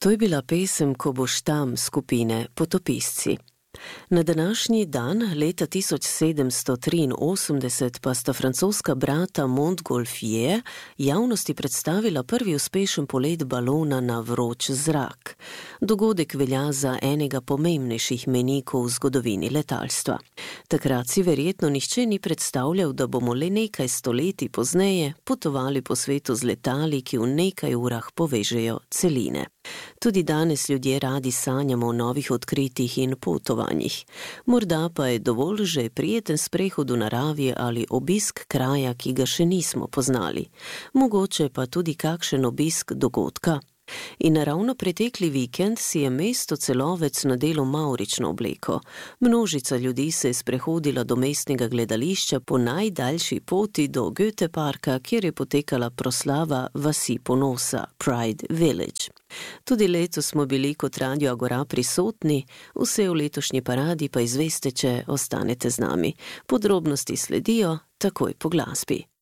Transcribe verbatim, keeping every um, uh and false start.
To je bila pesem Ko boš tam skupine Potopisci. Na današnji dan, leta tisoč sedemsto triinosemdeset, pa sta francoska brata Montgolfier javnosti predstavila prvi uspešen polet balona na vroč zrak. Dogodek velja za enega pomembnejših mejnikov v zgodovini letalstva. Takrat si verjetno nihče ni predstavljal, da bomo le nekaj stoletij pozneje potovali po svetu z letali, ki v nekaj urah povežejo celine. Tudi danes ljudje radi sanjamo o novih odkritjih in potovanjih. Morda pa je dovolj že prijeten sprehod v naravi ali obisk kraja, ki ga še nismo poznali. Mogoče pa tudi kakšen obisk dogodka. In ravno pretekli vikend si je mesto Celovec nadelo mavrično obleko. Množica ljudi se je sprehodila do mestnega gledališča po najdaljši poti do Goethe parka, kjer je potekala proslava vasi ponosa, Pride Village. Tudi letos smo bili kot Radio Agora prisotni, vse v letošnji paradi pa izveste, če ostanete z nami. Podrobnosti sledijo takoj po glasbi.